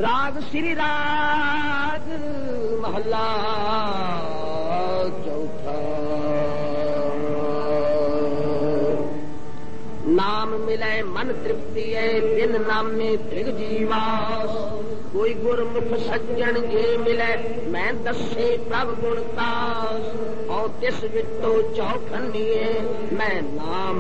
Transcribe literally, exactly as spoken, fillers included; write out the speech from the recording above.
राग श्री राग महला चौथा। नाम मिले मन तृप्ति है बिन नाम में त्रिग जीवास। कोई गुरमुख सज्जन जे मिले मैं दसे प्रभ गुणतास। और तिस विटो चौखनिए मैं नाम